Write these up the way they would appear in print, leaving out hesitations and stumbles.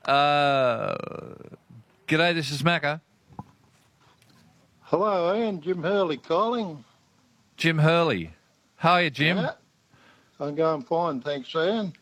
G'day, this is Macca. Hello, Ian. Jim Hurley calling. Jim Hurley. How are you, Jim? Yeah, I'm going fine, thanks, Ian.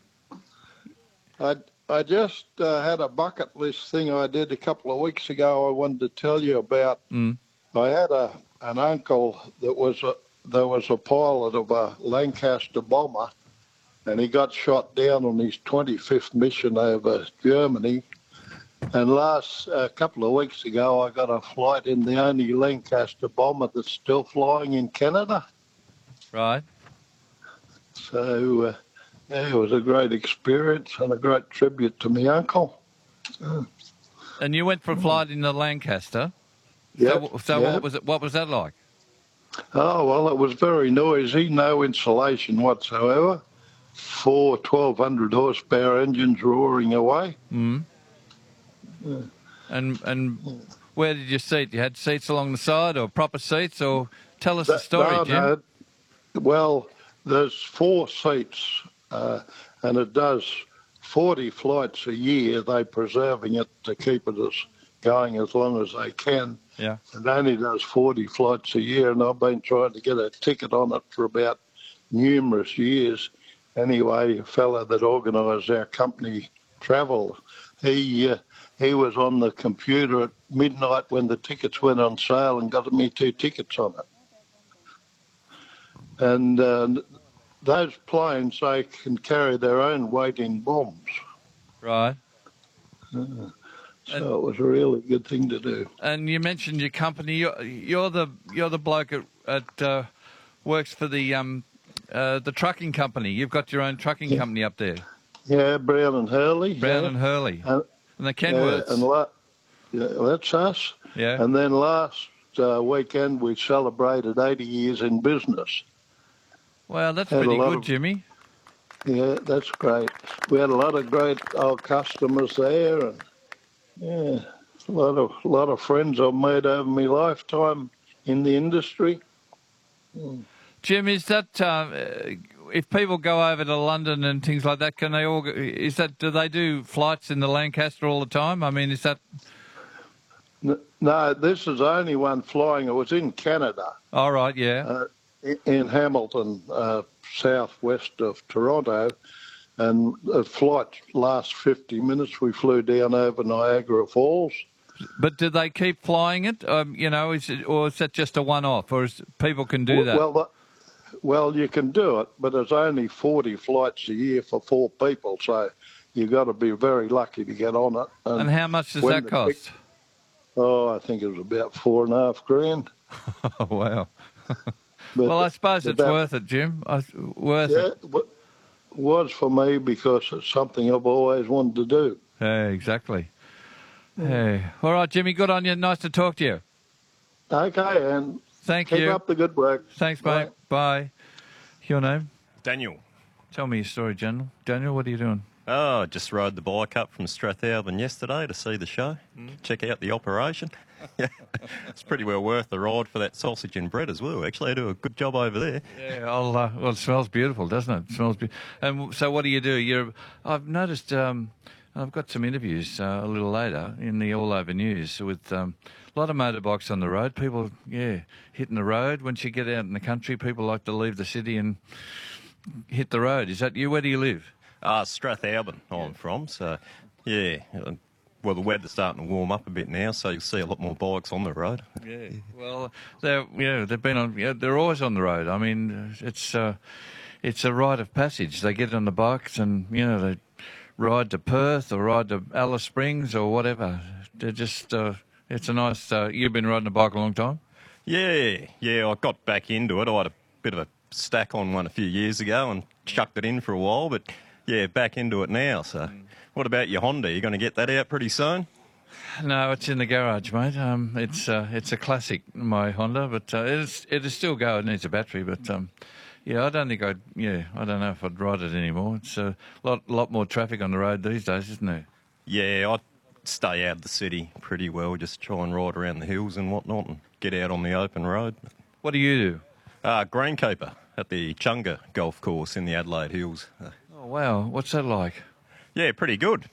I just had a bucket list thing I did a couple of weeks ago I wanted to tell you about. I had an uncle that was a pilot of a Lancaster bomber, and he got shot down on his 25th mission over Germany. And a couple of weeks ago, I got a flight in the only Lancaster bomber that's still flying in Canada. Right. So, yeah, it was a great experience and a great tribute to my uncle. And you went for a flight in the Lancaster. Yep, So yep. what was that like? Oh, well, it was very noisy, no insulation whatsoever. 4 1,200 horsepower engines roaring away. And where did you seat? You had seats along the side or proper seats? Or tell us the story, Jim. No. Well, there's 4 seats, and it does 40 flights a year. They're preserving it to keep it going as long as they can. Yeah. It only does 40 flights a year, and I've been trying to get a ticket on it for about numerous years. Anyway, a fella that organised our company travel, he was on the computer at midnight when the tickets went on sale and got me 2 tickets on it. And those planes, they can carry their own weight in bombs. Right. So it was a really good thing to do. And you mentioned your company. You're the bloke at works for the trucking company. You've got your own trucking company up there. Yeah, Brown and Hurley. Brown and Hurley. And the Kenworths. That's us. Yeah. And then last weekend we celebrated 80 years in business. Wow, that's pretty good, Jimmy. Yeah, that's great. We had a lot of great old customers there, and yeah, a lot of friends I've made over my lifetime in the industry. Jim, is that if people go over to London and things like that, can they all? Do they do flights in the Lancaster all the time? I mean, is that? No, this is the only one flying. It was in Canada. All right, yeah. In Hamilton, southwest of Toronto, and the flight lasts 50 minutes. We flew down over Niagara Falls. But do they keep flying it? Or is that just a one-off, or people can do that? Well, you can do it, but there's only 40 flights a year for 4 people, so you've got to be very lucky to get on it. And how much does that cost? I think it was about $4.5 grand. Oh, wow. Well, I suppose it's worth it, Jim. Worth it. It was for me because it's something I've always wanted to do. Yeah, exactly. Hey. All right, Jimmy, good on you. Nice to talk to you. Okay, and Thank you. Keep up the good work. Thanks, mate. Bye. Your name? Daniel. Tell me your story, Daniel. Daniel, what are you doing? Oh, I just rode the bike up from Strathalbyn yesterday to see the show, check out the operation. It's pretty well worth the ride for that sausage and bread as well. Actually, I do a good job over there. Yeah, well, it smells beautiful, doesn't it? It smells beautiful. And so what do you do? I've noticed I've got some interviews a little later in the All Over News with a lot of motorbikes on the road. People, hitting the road. Once you get out in the country, people like to leave the city and hit the road. Is that you? Where do you live? Strathalbyn, I'm from. So, yeah. Well, the weather's starting to warm up a bit now, so you'll see a lot more bikes on the road. Yeah. Well, they've been on. They're always on the road. I mean, it's a rite of passage. They get on the bikes and they ride to Perth or ride to Alice Springs or whatever. They're just. It's a nice. You've been riding a bike a long time. Yeah. I got back into it. I had a bit of a stack on one a few years ago and chucked it in for a while, but yeah, back into it now. So. What about your Honda? You going to get that out pretty soon? No, it's in the garage, mate. It's a classic, my Honda, but it is still go. It needs a battery, but I don't think I don't know if I'd ride it anymore. It's a lot more traffic on the road these days, isn't there? Yeah, I stay out of the city pretty well. Just try and ride around the hills and whatnot, and get out on the open road. What do you do? Greenkeeper at the Chunga Golf Course in the Adelaide Hills. Oh wow, what's that like? Yeah, pretty good.